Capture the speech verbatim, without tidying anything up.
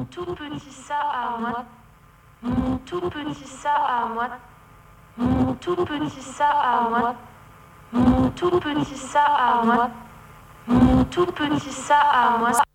tout petit ça à moi, mon tout petit ça à moi, mon tout petit ça à moi, mon tout petit ça à moi, mon tout petit ça à moi.